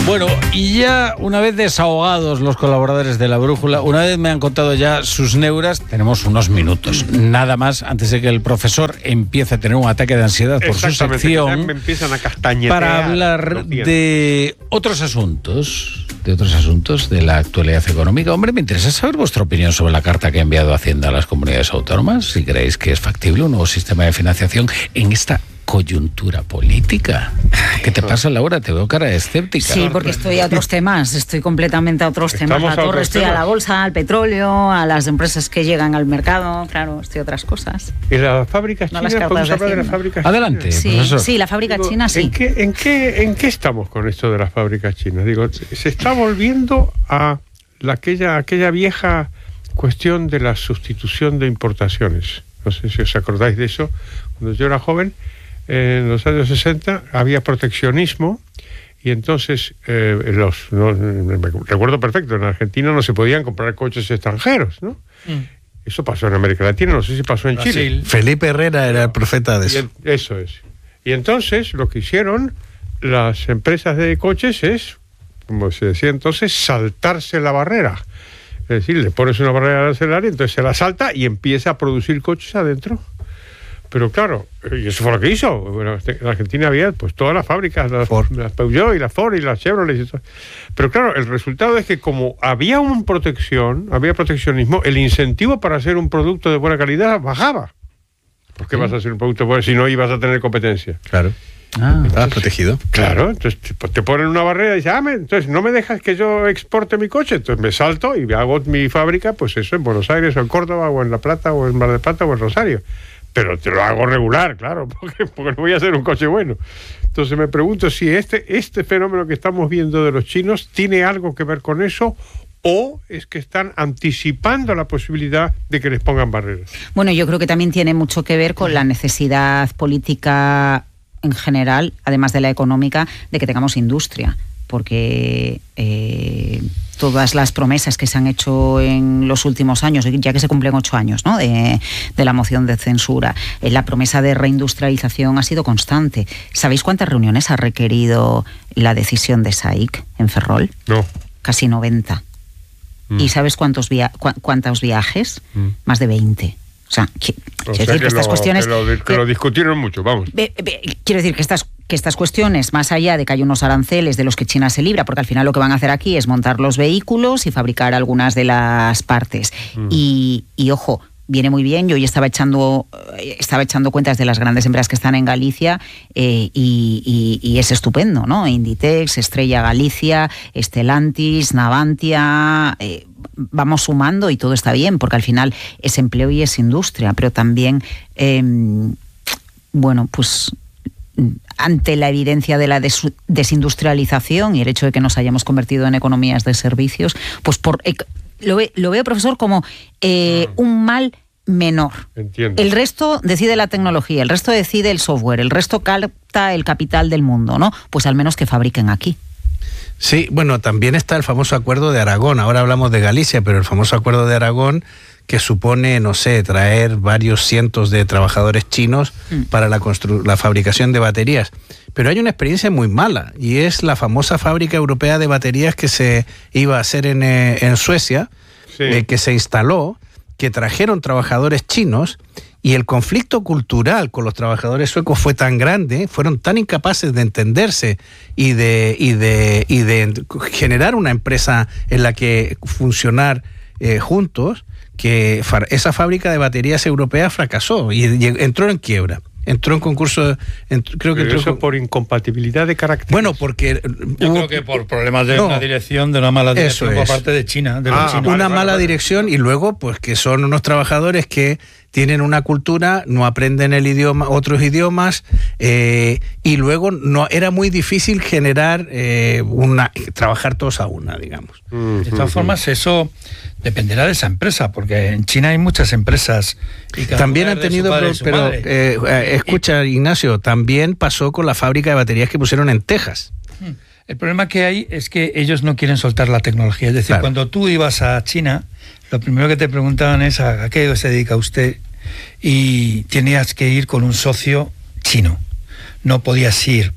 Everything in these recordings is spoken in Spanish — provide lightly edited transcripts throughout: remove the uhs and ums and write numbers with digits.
Bueno, y ya una vez desahogados los colaboradores de La Brújula, una vez me han contado ya sus neuras, tenemos unos minutos, nada más, antes de que el profesor empiece a tener un ataque de ansiedad por su sección, me empiezan a castañetear, para hablar de otros asuntos de la actualidad económica. Hombre, me interesa saber vuestra opinión sobre la carta que ha enviado Hacienda a las comunidades autónomas, si creéis que es factible un nuevo sistema de financiación en esta coyuntura política. ¿Qué te pasa, Laura? Te veo cara escéptica. Sí, porque estoy a otros temas, estoy completamente a otros temas. Estoy a la bolsa, al petróleo, a las empresas que llegan al mercado, claro, estoy a otras cosas. ¿Y las fábricas chinas? ¿Podemos hablar de las fábricas chinas? Adelante, profesor. Sí, la fábrica china, sí. ¿En qué estamos con esto de las fábricas chinas? Digo, se está volviendo a aquella vieja cuestión de la sustitución de importaciones. No sé si os acordáis de eso. Cuando yo era joven, en los años 60 había proteccionismo y entonces recuerdo perfecto, en Argentina no se podían comprar coches extranjeros, ¿no? Eso pasó en América Latina, no sé si pasó en Brasil. Chile. Felipe Herrera era el profeta de eso. Eso es. Y entonces lo que hicieron las empresas de coches es, como se decía entonces, saltarse la barrera. Es decir, le pones una barrera arancelaria, entonces se la salta y empieza a producir coches adentro. Pero claro, y eso fue lo que hizo. Bueno, en Argentina había pues todas las fábricas, las Peugeot y las Ford y las Chevrolet y todo. Pero claro, el resultado es que como había proteccionismo, el incentivo para hacer un producto de buena calidad bajaba. ¿Por qué vas a hacer un producto bueno si no ibas a tener competencia? Claro. Estabas protegido. Claro, entonces te ponen una barrera y dices, entonces no me dejas que yo exporte mi coche, entonces me salto y hago mi fábrica, pues eso, en Buenos Aires o en Córdoba o en La Plata o en Mar del Plata o en Rosario. Pero te lo hago regular, claro, porque no voy a hacer un coche bueno. Entonces me pregunto si este fenómeno que estamos viendo de los chinos tiene algo que ver con eso, o es que están anticipando la posibilidad de que les pongan barreras. Bueno, yo creo que también tiene mucho que ver con la necesidad política en general, además de la económica, de que tengamos industria, porque todas las promesas que se han hecho en los últimos años, ya que se cumplen 8 años, ¿no?, de la moción de censura, la promesa de reindustrialización ha sido constante. ¿Sabéis cuántas reuniones ha requerido la decisión de SAIC en Ferrol? No. Casi 90. ¿Y sabes cuántos viajes? Más de 20. O sea, estas cuestiones que lo discutieron mucho, vamos. Quiero decir que estas cuestiones, más allá de que hay unos aranceles de los que China se libra, porque al final lo que van a hacer aquí es montar los vehículos y fabricar algunas de las partes. Y ojo, viene muy bien. Yo hoy estaba echando cuentas de las grandes empresas que están en Galicia y es estupendo, ¿no? Inditex, Estrella Galicia, Stellantis, Navantia. Vamos sumando y todo está bien, porque al final es empleo y es industria, pero también, pues ante la evidencia de la desindustrialización y el hecho de que nos hayamos convertido en economías de servicios, pues lo veo, profesor, como un mal menor. Entiendo. El resto decide la tecnología, el resto decide el software, el resto capta el capital del mundo, ¿no? Pues al menos que fabriquen aquí. Sí, bueno, también está el famoso acuerdo de Aragón. Ahora hablamos de Galicia, pero el famoso acuerdo de Aragón, que supone, no sé, traer varios cientos de trabajadores chinos para la fabricación de baterías. Pero hay una experiencia muy mala, y es la famosa fábrica europea de baterías que se iba a hacer en Suecia, que se instaló, que trajeron trabajadores chinos, y el conflicto cultural con los trabajadores suecos fue tan grande, fueron tan incapaces de entenderse y de generar una empresa en la que funcionar juntos, que esa fábrica de baterías europea fracasó y entró en quiebra. Entró en concurso, creo que entró eso por incompatibilidad de caracteres. Bueno, porque yo creo que por problemas de una dirección, de una mala dirección por parte de China. Una mala dirección, y luego pues que son unos trabajadores que tienen una cultura, no aprenden el idioma, otros idiomas, y luego no era muy difícil generar trabajar todos a una, digamos. De todas formas, eso dependerá de esa empresa, porque en China hay muchas empresas. Y también han tenido, pero escucha, Ignacio, también pasó con la fábrica de baterías que pusieron en Texas. El problema que hay es que ellos no quieren soltar la tecnología. Es decir, claro, cuando tú ibas a China, lo primero que te preguntaban es ¿a qué se dedica usted? Y tenías que ir con un socio chino. No podías ir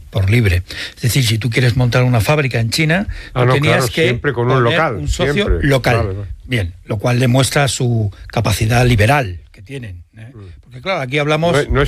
por libre. Es decir, si tú quieres montar una fábrica en China, tenías que siempre con un local, un socio siempre, local. Claro. Bien, lo cual demuestra su capacidad liberal que tienen. Porque claro, aquí hablamos... No es